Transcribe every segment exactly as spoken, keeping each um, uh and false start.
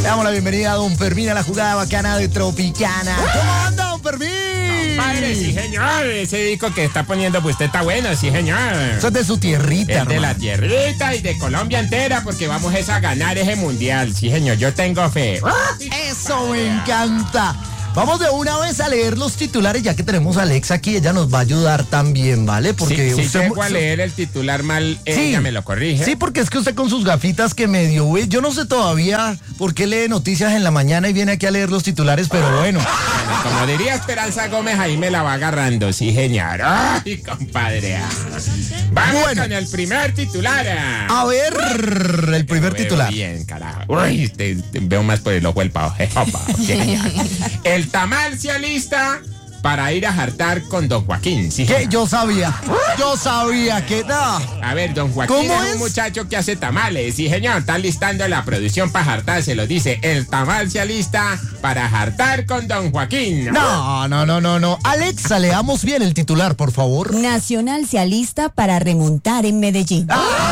Le damos la bienvenida a don Fermín a la jugada bacana de Tropicana. ¿Cómo anda, don Fermín? Padre, sí, señor. Ese disco que está poniendo pues, usted está bueno, sí, señor. Eso es de su tierrita, Es hermano. de la tierrita y de Colombia entera, porque vamos es a ganar ese mundial. Sí, señor, yo tengo fe. Eso me encanta. Vamos de una vez a leer los titulares, ya que tenemos a Alexa aquí, ella nos va a ayudar también, ¿vale? Porque si, si usted llego a leer el titular mal, Sí. ella me lo corrige. Sí, porque es que usted con sus gafitas que medio ve, yo no sé todavía por qué lee noticias en la mañana y viene aquí a leer los titulares, pero bueno. Bueno, como diría Esperanza Gómez, ahí me la va agarrando, sí, señor. Ay, compadre. Vamos Bueno. con el primer titular. A ver, el primer Veo titular. Bien, carajo. Uy, te, te veo más por el ojo del pavo. Opa, qué genial. El tamal se alista para ir a jartar con don Joaquín. Sí, ¿Qué? señor. Yo sabía, yo sabía que no. A ver, don Joaquín ¿Cómo es es? un muchacho que hace tamales. Sí, señor, está listando la producción para jartar. Se lo dice, el tamal se alista para jartar con don Joaquín. No, no, no, no, no. Alexa, leamos bien el titular, por favor. Nacional se alista para remontar en Medellín.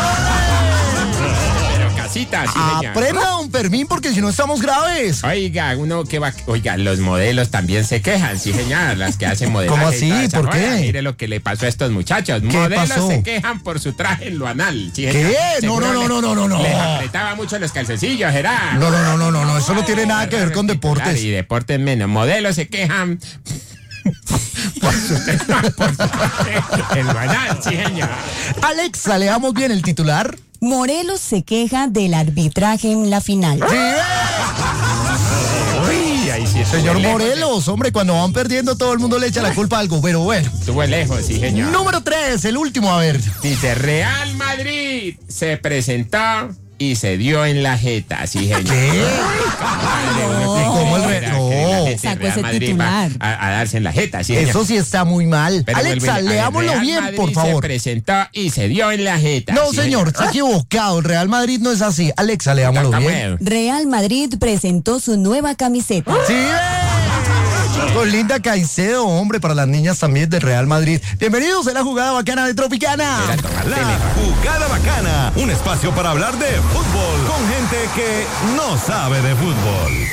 Pero casita, sí, señor. Aprenda, don Fermín, porque si no estamos graves. Oiga, uno que va... Oiga, los modelos también se quejan, sí, señor, las que hacen modelaje. ¿Cómo y así? toda esa ¿Por qué? joda. Mire lo que le pasó a estos muchachos. Modelos pasó? se quejan por su traje en lo anal. Sí, ¿Qué? señor. No, Seguro no, no, le- no, no, no, no. Les apretaba mucho los calzoncillos, era. No, no, no, no, no, no, eso no tiene nada que ver con deportes. Y deportes menos. Modelos se quejan... por su, por su traje en lo anal, sí, señor. Alexa, leamos bien el titular. Morelos se queja del arbitraje en la final. Sí, Uy, ahí sí estuvo señor lejos, Morelos, hombre, cuando van perdiendo todo el mundo le echa la culpa a algo, pero bueno. Estuvo lejos, sí, señor. Número tres, el último, a ver. Dice, Real Madrid se presentó y se dio en la jeta, sí, señor. ¿Qué? ¿Cómo el Re- no. Sacó ese titular. A, a darse en la jeta, sí, señor. Eso sí está muy mal. Pero Alexa, vuelve- a ver, leámoslo Real bien, Madrid por se favor. presentó y se dio en la jeta. No, sí, señor, está equivocado. El Real Madrid no es así. Alexa, leámoslo Toca, bien. bueno. Real Madrid presentó su nueva camiseta. Sí, ve. Con Linda Caicedo, hombre, para las niñas también del Real Madrid. Bienvenidos a la jugada bacana de Tropicana. Era tomar La tele. Jugada Bacana, un espacio para hablar de fútbol con gente que no sabe de fútbol.